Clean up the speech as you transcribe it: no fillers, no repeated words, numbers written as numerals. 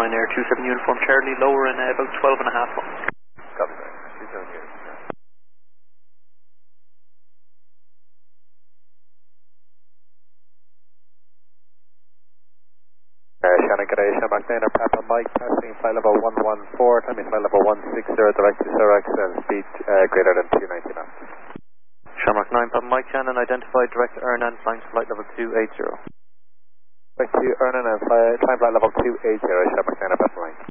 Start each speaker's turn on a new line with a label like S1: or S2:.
S1: Ryanair 27 Uniform Charlie, lower in about 12 and a half knots.
S2: Copy that. 27 Uniform. Shannon, good day, Shannon McNair, Papa Mike, passing flight level 114, timing flight level 160, direct to Sirac, and speed greater than 290 knots.
S1: Shamrock 9, Papa Mike, Shannon, identified direct to Ernan, flying flight level 280.
S2: Direct to Ernan and time flight level 280, Shannon McNair, Papa Mike.